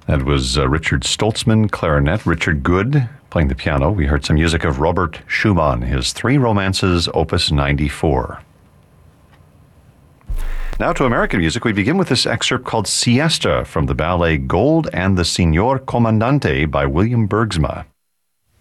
That was Richard Stoltzman, clarinet, Richard Good playing the piano. We heard some music of Robert Schumann, his Three Romances, Opus 94. Now to American music, we begin with this excerpt called Siesta from the ballet Gold and the Signor Comandante by William Bergsma.